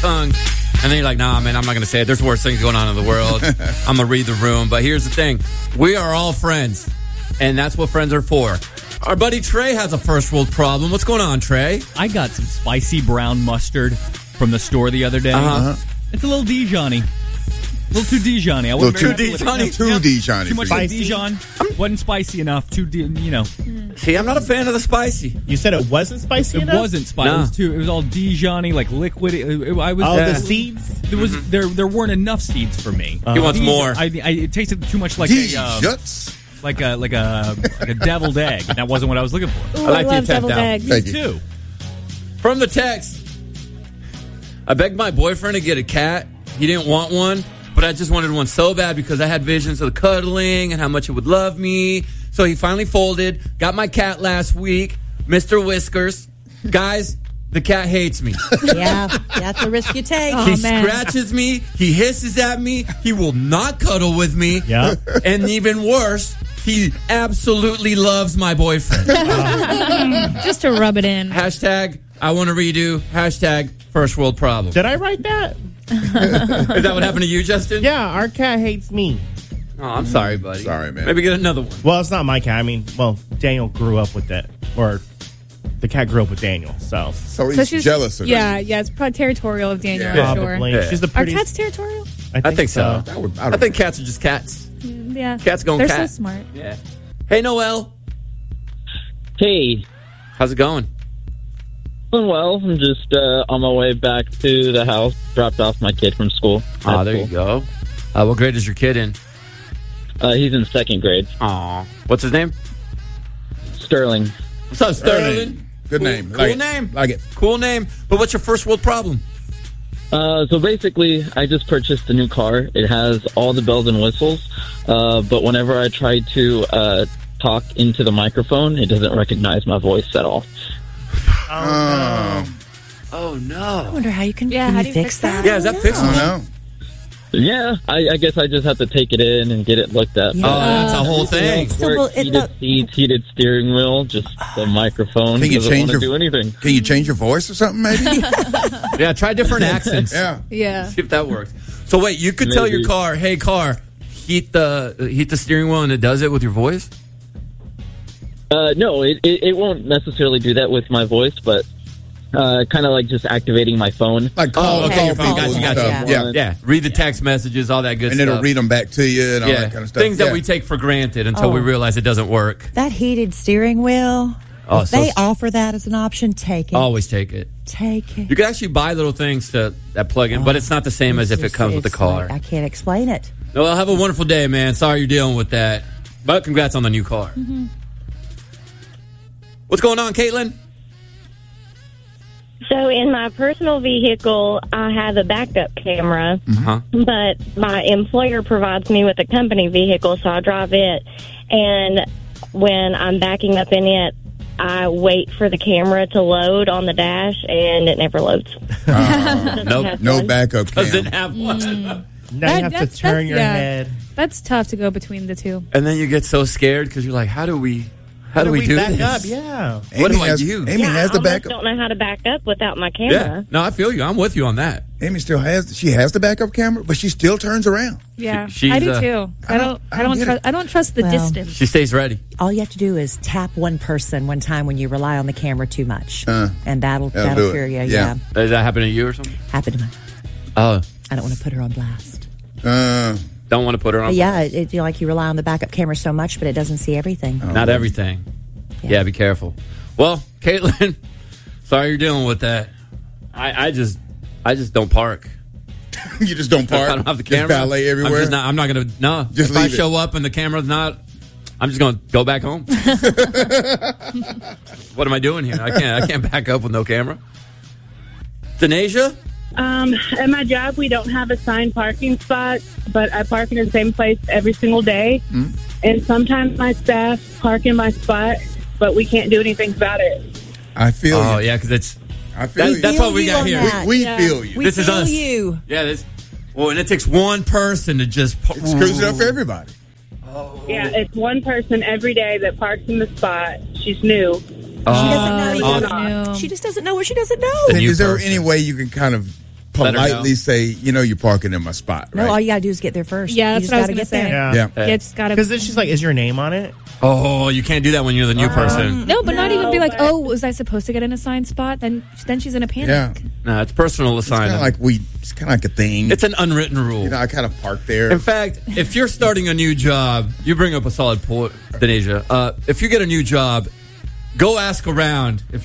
tongue. And then you're like, nah, man, I'm not going to say it. There's worse things going on in the world. I'm going to read the room. But here's the thing. We are all friends. And that's what friends are for. Our buddy Trey has a first world problem. What's going on, Trey? I got some spicy brown mustard from the store the other day. It's a little Dijon-y. A little too Dijon-y. I wasn't Too very happy with it. Dijon-y? Too Dijon-y. Too much for you. like Dijon. Wasn't spicy enough. See, I'm not a fan of the spicy. You said it wasn't spicy It enough? wasn't spicy. No. It was all Dijon-y, like liquid. The seeds? There weren't enough seeds for me. He wants more. It tasted too much like like a deviled egg. That wasn't what I was looking for. Ooh, I like the love attempt deviled out. eggs. Thank you. Too. From the text, I begged my boyfriend to get a cat. He didn't want one, but I just wanted one so bad because I had visions of the cuddling and how much it would love me. So he finally folded, got my cat last week, Mr. Whiskers. Guys, the cat hates me. Yeah, that's a risk you take. He scratches me. He hisses at me. He will not cuddle with me. Yeah. And even worse, he absolutely loves my boyfriend. Just to rub it in. Hashtag, I want to redo. Hashtag, first world problem. Did I write that? Is that what happened to you, Justin? Yeah, our cat hates me. Oh, I'm sorry, buddy. Sorry, man. Maybe get another one. Well, it's not my cat. I mean, Daniel grew up with that. Or the cat grew up with Daniel, so. So he's jealous of Yeah, you. it's probably territorial of Daniel, Yeah. I'm sure. Probably. Yeah. She's the Are prettiest. cats territorial? I think so. I I think cats are just cats. Yeah. Cats going They're cat. so smart. Yeah. Hey, Noel. Hey, How's it going? doing well. I'm just on my way back to the house. Dropped off my kid from school. Oh, there you go. What grade is your kid in? He's in second grade. Aw. What's his name? Sterling. What's up, Sterling? Good name. Cool Like it. name. Like it. Cool name. But what's your first world problem? So basically, I just purchased a new car. It has all the bells and whistles, but whenever I try to talk into the microphone, it doesn't recognize my voice at all. Oh, no. I wonder how you can, Yeah, can how you do you fix fix that? that? Yeah, is that fixable? Oh, no. Yeah, I guess I just have to take it in and get it looked at. Yeah. Oh, that's a whole thing. So, Work, well, it- heated seats, heated steering wheel, just the microphone Can you doesn't change want to your- do anything. Can you change your voice or something, maybe? Yeah, try different accents. Yeah. Yeah. See if that works. So wait, you could tell your Maybe. car, "Hey, car, heat the steering wheel," and it does it with your voice. No, it won't necessarily do that with my voice, but kind of like just activating my phone. Like call, Oh, okay, call you're fine. people Gotcha, and gotcha. stuff. Yeah. Yeah. Yeah, read the text messages, all that good And stuff. it'll read them back to you and all that kind of stuff. Things that Yeah. we take for granted until we realize it doesn't work. That heated steering wheel, Oh, if so they offer that as an option, take it. Always take it. Take it. You can actually buy little things that plug in, but it's not the same as if it comes with the It's car. like- I can't explain it. Well, have a wonderful day, man. Sorry you're dealing with that, but congrats on the new car. What's going on, Caitlin? So in my personal vehicle, I have a backup camera, but my employer provides me with a company vehicle, so I drive it. And when I'm backing up in it, I wait for the camera to load on the dash, and it never loads. Nope. No backup Doesn't cam. have one. Now you have to That's- turn your yeah. head. That's tough to go between the two. And then you get so scared because you're like, how do we do back this? up? Yeah. What do I has, use? Amy has the I almost backup. don't know how to back up without my Yeah. camera. No, I feel you. I'm with you on that. Amy still has the backup camera, but she still turns around. Yeah, She's, I do too. I don't trust the Well, distance. She stays ready. All you have to do is tap one person one time when you rely on the camera too much, and that'll do cure it. you. Yeah. Does that happen to you or something? Happened to me. Oh, I don't want to put her on blast. don't want to put her on. Yeah, like you rely on the backup camera so much, but it doesn't see everything. Not everything. Yeah, be careful. Well, Caitlin, sorry you're dealing with that. I just don't park. You just don't park. I don't have the Just camera. valet everywhere. I'm not going to. No. Just if I leave it. show up and the camera's not, I'm just going to go back home. What am I doing here? I can't back up with no camera. Denasia? At my job, we don't have assigned parking spots, but I park in the same place every single day. And sometimes my staff park in my spot, but we can't do anything about it. I feel Oh, you. yeah, because it's. I feel you. That's what we got here. We feel you. We This is feel us. you. Yeah, well, and it takes one person to just. It screws it up for everybody. Yeah, it's one person every day that parks in the spot. She's new. She doesn't know. no. She just doesn't know what she doesn't know. And new is there person. any way you can kind of Let her know. politely say, you're parking in my spot, right? No, all you got to do is get there first. Yeah, You that's just what I was gotta going to get say. there. Yeah. Yeah, just got to. Because then she's like, "Is your name on it?" Oh, you can't do that when you're the new person. No, but not even be like, but- oh, was I supposed to get an assigned spot? Then she's in a panic. Yeah. No, it's personal It's kind assignment. of like a thing. It's an unwritten rule. I kind of park there. In fact, if you're starting a new job, you bring up a solid point, Denasia. If you get a new job, go ask around. If